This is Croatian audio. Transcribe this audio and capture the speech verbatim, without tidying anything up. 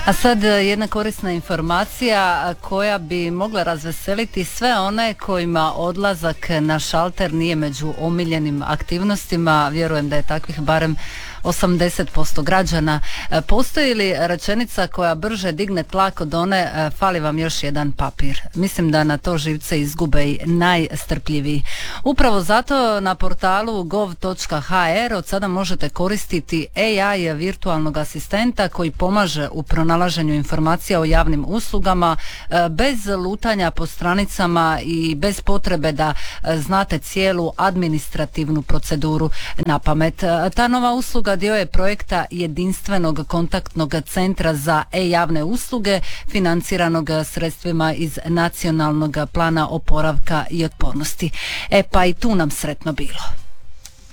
A sad jedna korisna informacija koja bi mogla razveseliti sve one kojima odlazak na šalter nije među omiljenim aktivnostima. Vjerujem da je takvih barem osamdeset posto građana. Postoji li rečenica koja brže digne tlak od one fali vam još jedan papir? Mislim da na to živce izgube i najstrpljiviji. Upravo zato na portalu gov točka ha er od sada možete koristiti A I virtualnog asistenta koji pomaže u pronalaženju informacija o javnim uslugama bez lutanja po stranicama i bez potrebe da znate cijelu administrativnu proceduru na pamet. Ta nova usluga dio je projekta jedinstvenog kontaktnog centra za e-javne usluge financiranog sredstvima iz Nacionalnog plana oporavka i otpornosti. E pa i tu nam sretno bilo.